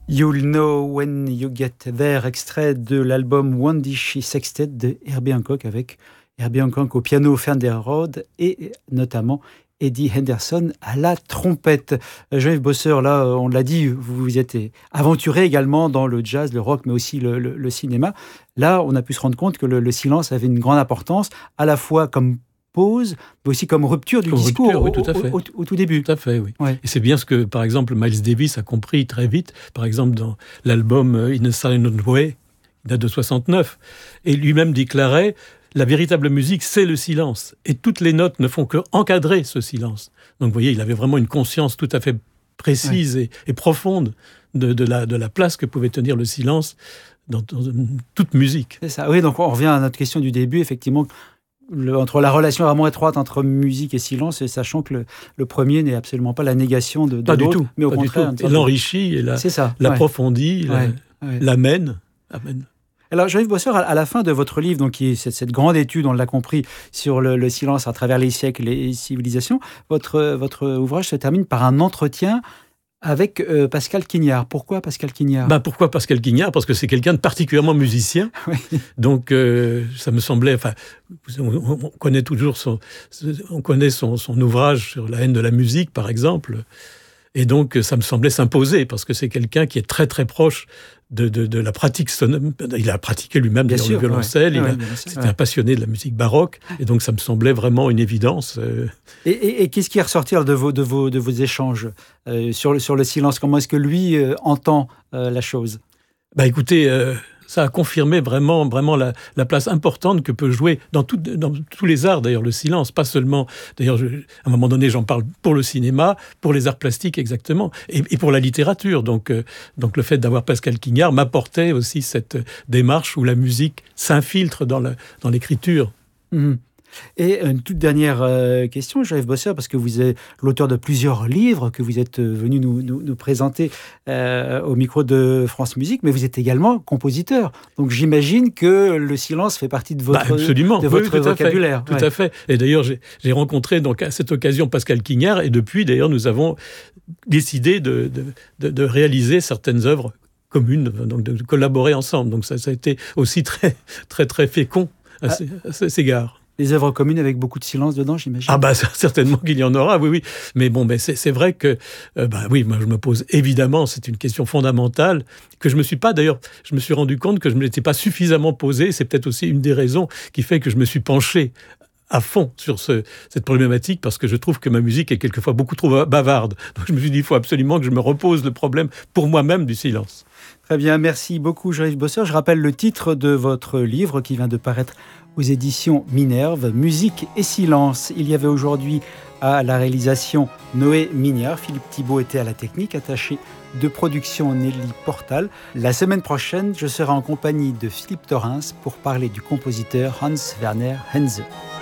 You'll Know When You Get There, extrait de l'album One Dish Sextet de Herbie Hancock, avec Herbie Hancock au piano, Fender Rhodes et notamment Eddie Henderson à la trompette. Jean-Yves Bosseur, là, on l'a dit, vous vous êtes aventuré également dans le jazz, le rock, mais aussi le cinéma. Là, on a pu se rendre compte que le silence avait une grande importance, à la fois comme pause, mais aussi comme rupture du discours oui, tout à fait. Au tout début. Tout à fait, oui. Ouais. Et c'est bien ce que, par exemple, Miles Davis a compris très vite, par exemple, dans l'album In a Silent Way, qui date de 69, et lui-même déclarait « La véritable musique, c'est le silence. Et toutes les notes ne font que encadrer ce silence. » Donc, vous voyez, il avait vraiment une conscience tout à fait précise et profonde de la place que pouvait tenir le silence dans toute musique. C'est ça. Oui, donc on revient à notre question du début, effectivement, entre la relation vraiment étroite entre musique et silence, et sachant que le premier n'est absolument pas la négation de pas l'autre, du tout, mais au contraire. Il l'enrichit et l'approfondit, l'amène. Alors, Jean-Yves Bosseur, à la fin de votre livre, donc, qui est cette grande étude, on l'a compris, sur le silence à travers les siècles et les civilisations, votre ouvrage se termine par un entretien avec Pascal Quignard. Pourquoi Pascal Quignard ? Pourquoi Pascal Quignard ? Parce que c'est quelqu'un de particulièrement musicien. Oui. Donc, ça me semblait... Enfin, on connaît toujours son ouvrage sur la haine de la musique, par exemple. Et donc, ça me semblait s'imposer, parce que c'est quelqu'un qui est très, très proche de la pratique sonore. Il a pratiqué lui-même le violoncelle. C'était un passionné de la musique baroque. Et donc, ça me semblait vraiment une évidence. Et qu'est-ce qui est ressorti de vos échanges sur le silence ? Comment est-ce que lui entend la chose ? Écoutez... ça a confirmé vraiment la place importante que peut jouer dans tous les arts, d'ailleurs, le silence. Pas seulement... D'ailleurs, à un moment donné, j'en parle pour le cinéma, pour les arts plastiques, exactement, et pour la littérature. Donc le fait d'avoir Pascal Quignard m'apportait aussi cette démarche où la musique s'infiltre dans l'écriture. Mmh. Et une toute dernière question, Jean-Yves Bosseur, parce que vous êtes l'auteur de plusieurs livres que vous êtes venu nous présenter au micro de France Musique, mais vous êtes également compositeur. Donc j'imagine que le silence fait partie de votre vocabulaire. Tout à fait. Et d'ailleurs, j'ai rencontré donc à cette occasion Pascal Quignard, et depuis, d'ailleurs, nous avons décidé de réaliser certaines œuvres communes, donc de collaborer ensemble. Donc ça a été aussi très, très, très fécond à ces égards. Des œuvres communes avec beaucoup de silence dedans, j'imagine. Certainement qu'il y en aura, oui. Mais c'est vrai que, moi je me pose évidemment, c'est une question fondamentale que je me suis rendu compte que je ne m'étais pas suffisamment posée. C'est peut-être aussi une des raisons qui fait que je me suis penché à fond sur cette problématique, parce que je trouve que ma musique est quelquefois beaucoup trop bavarde. Donc je me suis dit, il faut absolument que je me repose le problème pour moi-même du silence. Très bien, merci beaucoup Jean-Yves Bosseur. Je rappelle le titre de votre livre qui vient de paraître aux éditions Minerve, Musique et silence. Il y avait aujourd'hui à la réalisation Noé Mignard, Philippe Thibault était à la technique, attaché de production Nelly Portal. La semaine prochaine, je serai en compagnie de Philippe Thorens pour parler du compositeur Hans Werner Henze.